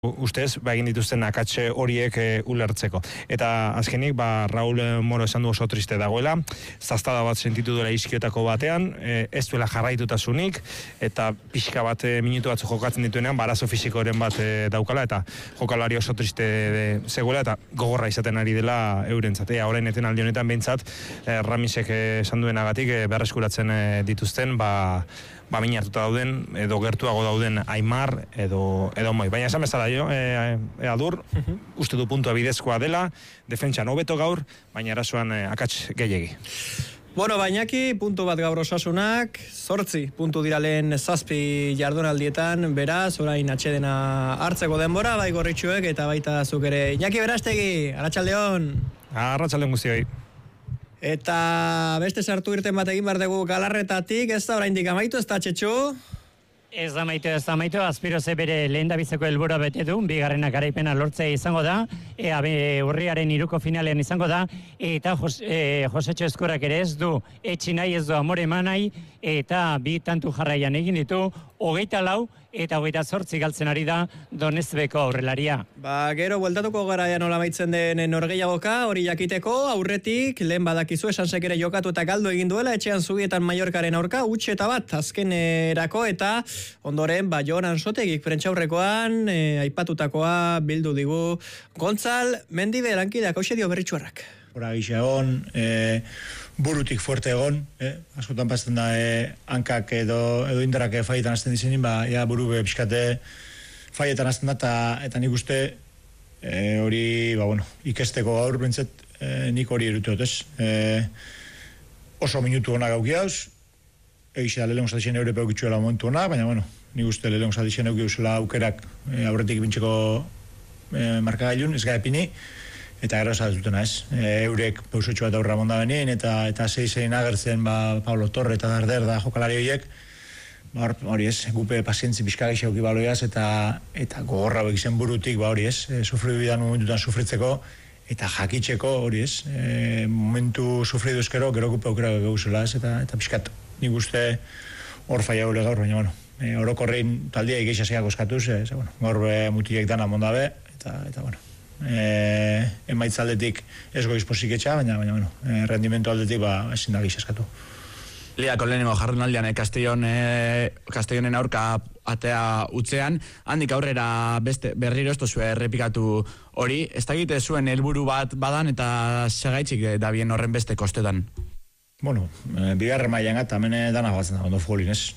ustez, egin dituzten akatxe horiek ulertzeko. Eta azkenik, Raul Moro esan du oso triste dagoela, zaztada bat sentitu duela iskiotako batean, ez duela jarraitutasunik, eta pixka bat minutu batzu jokatzen dituenean, arazo fisikoren bat daukala, eta jokalari oso triste zegoela, eta gogorra izaten ari dela eurentzat. Orain eten aldi honetan behintzat, Ramisek esan duenagatik berreskuratzen dituzten, min hartuta dauden, edo gertuago dauden Aimar, edo Moi. Baina esan bezala Adur, uste du puntua bidezkoa dela, defentsan hobeto gaur, baina erasoan akats gehiegi. Bueno, bainaki, puntu bat gaur Osasunak, 8 puntu dira lehen 7 jardunaldietan, beraz, orain atsedena hartzeko denbora, bai gorritxuek eta baita zuk ere. Iñaki Berastegi, arratsaldeon. Arratsaldeon guztioi. Eta beste sartu irten bat egin behar dugu Galarretatik, ez da oraindik amaitu, ez da Txetxu? Ez da amaitu, Aspiroze bere lehendabizeko helburua bete du, bigarrena garaipena lortzea izango da, urriaren 3ko finalean izango da, eta Josetxo Ezkurrak ere ez du, etxi nahi ez du amore eman nahi, eta 2 tantu jarraian egin ditu, 24 eta 28 galtzen ari da Donezbeko aurrelaria. Gero, bueltatuko gara nola baitzen den norgehiagoka, hori jakiteko, aurretik, lehen badakizu esansek ere jokatu eta galdu egin duela, etxean Zubietan Mallorcaren aurka, utxeta bat, azkenerako, eta ondoren, Jon Ansotegik prentxaurrekoan, aipatutakoa bildu digu. Gontzal, Mendibe lankideak, hauxe dio Berritxuarrak. Hora gisa egon, burutik fuerte egon, askotan pasten da hankak edo indarrak faietan azten dizenin, buru pixkate faietan azten da, eta nik uste hori, ikesteko gaur bentzet, nik hori eruteot, ez? Oso minutu honak auki hauz, egizela lehenko zatixen Europeo gitzuela momentu honak, baina, nik uste lehenko zatixen eukiuzela aukerak aurretik bintxeko markagailun, ez gaepini, eta gero dutena ez. Eurek pausotxo bat aurra monda benien, eta zein agertzen Pablo Torre eta Darder da jokalari horiek, hori ez, gupe pazientzi bizkagixi auki baloiaz, eta gogorra begizen burutik, hori ez, sufridu bidan momentutan sufritzeko, eta jakitzeko, hori ez, momentu sufridu ezkero, gero gupe aukera gauzela ez, eta bizkat nik uste hor faia gure gaur, baina, orokorrein taldea igeixaseak oskatuz, gaur mutilek dana mondabe, eta emaitza aldetik ez goiz posik etxa, baina, rendimentu aldetik ezin da gixaskatu. Liako lehenengo jardunaldian Castellonen aurka atea utzean, handik aurrera berriro ez duzue errepikatu hori, ez da egite zuen helburu bat badan eta segaitzik da bien horren beste kostetan? Bigarren mailan eta hemen dana batzen da, ondo futbolin ez.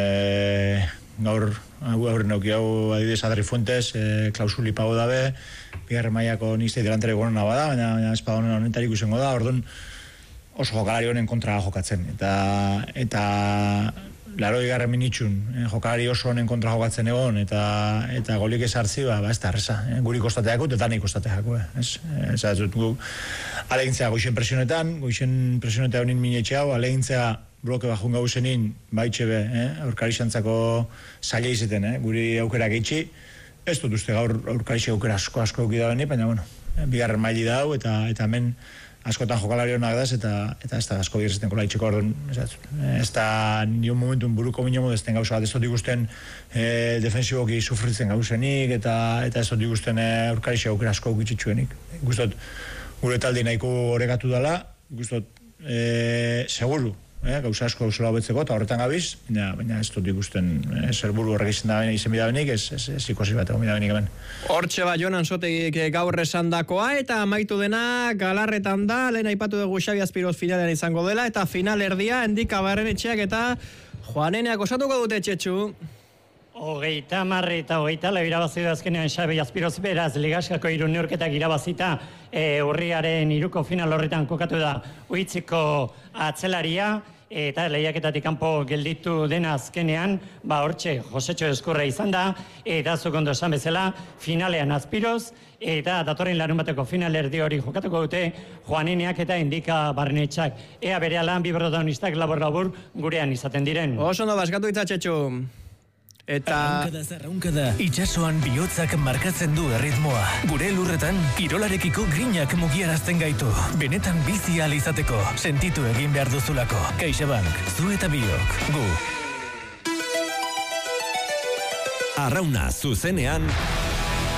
Gaur aurren auki hau adibidez Adri Fuentes, klausuli pago dabe, bigarren mailako nizte delantere gonena bada, baina espada honetarik usengo da, orduan oso jokalari honen kontra jokatzen. Eta laro bigarren minitxun, jokalari oso honen kontra jokatzen egon, eta golik ez hartzi, ez da arreza. Guri kostateako eta dani kostateako. Ez dut gu alegintzea goixen presionetan honin minetxe hau, alegintzea bloke bajun gauzenin, baitxebe, aurkari xantzako zaila izeten, guri aukera geitxi. Ez dut uste gaur aurkari aukera asko eukida beni, baina, bigarren maili dau, eta hemen askotan jokalari honak daz, eta ez da asko birretzen kolaitxeko orduan, ez da nion momentun buruko minimo dezten gauza bat, ez dut ikusten defensiboki sufritzen gauzenik, eta ez dut ikusten aurkari aukera asko eukitxitzuenik. Gustot, gure taldi nahiko orekatu dela, gustot, seguru, gauza asko gauzela hobetzeko, eta horretan gabiz, baina ez dut ikusten zerburu horrek izen bidabenik, ez ikosi bat egon bidabenik hemen. Hortxe Jon Ansotegik gaur esandakoa, eta amaitu dena Galarretan da, lehen aipatu dugu Xabi Aspiroz finalean izango dela, eta final erdia, Endika Barrenetxeak eta Juaneneak osatuko dute Txetxu. 30 eta 24 irabazi du azkenean Xabi Aspiroz, beraz ligaskako 3 neurketak irabazita, urriaren 3ko final horretan kokatu da Uitziko atzelaria, eta lehiaketatik kanpo gelditu dena azkenean, hortxe Josetxo Ezkurra izan da, eta zuk ondo esan bezala, finalean Aspiroz, eta datorren larunbateko final erdi hori jokatuko dute Juaneneak eta Endika Barrenetxak. Ea berehala bi protagonistak labur gurean izaten diren. Oso ondo baskatu itzatxetxu. Eta Arraunkada, itsasoan bihotzak markatzen du erritmoa. Gure lurretan, kirolarekiko grinak mugiarazten gaitu. Benetan bizi ahal izateko, sentitu egin behar duzulako. CaixaBank, zu eta biok, gu. Arrauna zuzenean